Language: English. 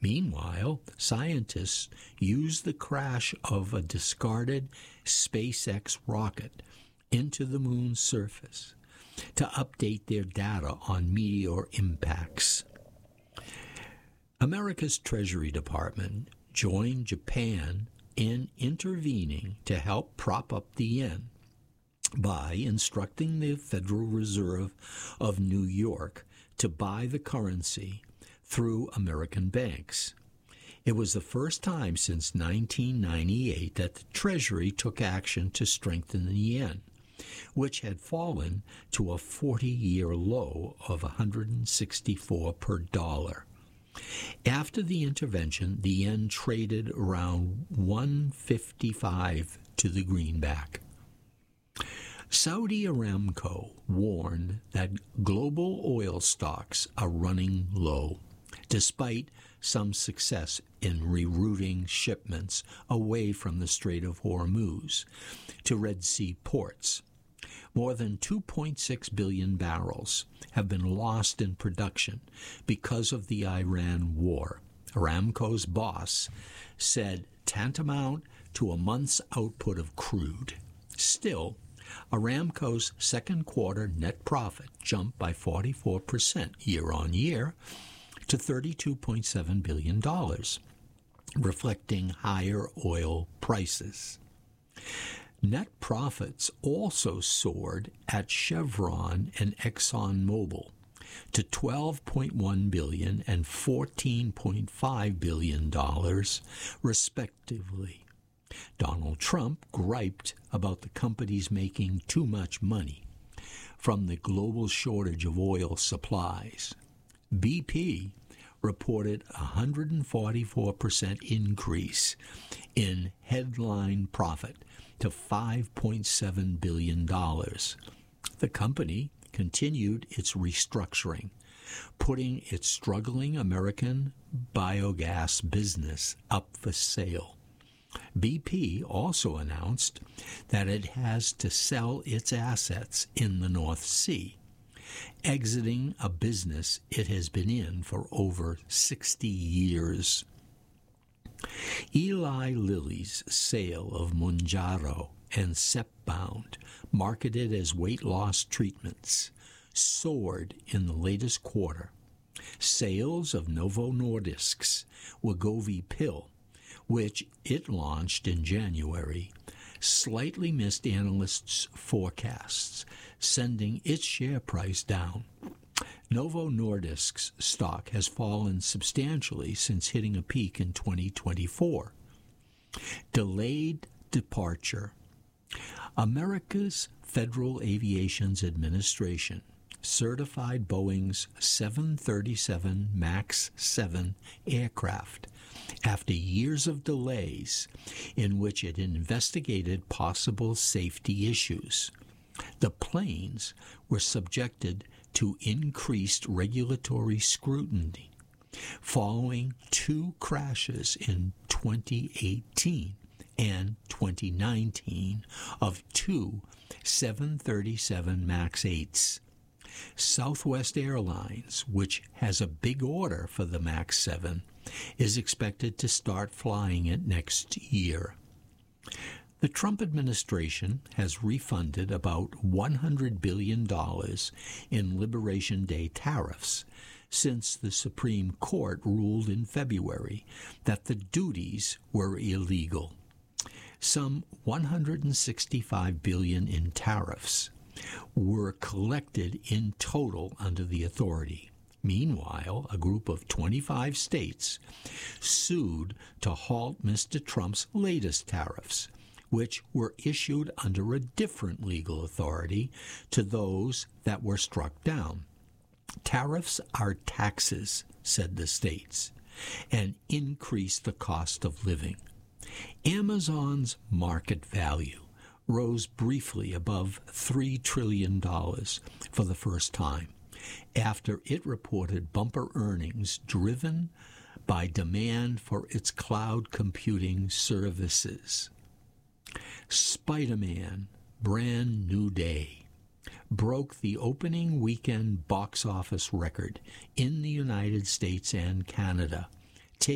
Meanwhile, scientists used the crash of a discarded SpaceX rocket into the moon's surface to update their data on meteor impacts. America's Treasury Department joined Japan in intervening to help prop up the yen by instructing the Federal Reserve of New York to buy the currency through American banks. It was the first time since 1998 that the Treasury took action to strengthen the yen, which had fallen to a 40-year low of 164 per dollar. After the intervention, the yen traded around 155 to the greenback. Saudi Aramco warned that global oil stocks are running low, despite some success in rerouting shipments away from the Strait of Hormuz to Red Sea ports. More than 2.6 billion barrels have been lost in production because of the Iran war. Aramco's boss said tantamount to a month's output of crude. Still, Aramco's second quarter net profit jumped by 44% year-on-year to $32.7 billion, reflecting higher oil prices. Net profits also soared at Chevron and ExxonMobil to $12.1 billion and $14.5 billion, respectively. Donald Trump griped about the companies making too much money from the global shortage of oil supplies. BP reported a 144% increase in headline profit to $5.7 billion. The company continued its restructuring, putting its struggling American biogas business up for sale. BP also announced that it has to sell its assets in the North Sea, exiting a business it has been in for over 60 years. Eli Lilly's sale of Mounjaro and Zepbound, marketed as weight loss treatments, soared in the latest quarter. Sales of Novo Nordisk's Wegovy pill, which it launched in January, slightly missed analysts' forecasts, sending its share price down. Novo Nordisk's stock has fallen substantially since hitting a peak in 2024. Delayed departure. America's Federal Aviation Administration certified Boeing's 737 MAX 7 aircraft after years of delays in which it investigated possible safety issues. The planes were subjected to increased regulatory scrutiny following two crashes in 2018 and 2019 of two 737 MAX 8s. Southwest Airlines, which has a big order for the MAX 7, is expected to start flying it next year. The Trump administration has refunded about $100 billion in Liberation Day tariffs since the Supreme Court ruled in February that the duties were illegal. Some $165 billion in tariffs were collected in total under the authority. Meanwhile, a group of 25 states sued to halt Mr. Trump's latest tariffs, which were issued under a different legal authority to those that were struck down. Tariffs are taxes, said the states, and increase the cost of living. Amazon's market value rose briefly above $3 trillion for the first time after it reported bumper earnings driven by demand for its cloud computing services. Spider-Man: Brand New Day broke the opening weekend box office record in the United States and Canada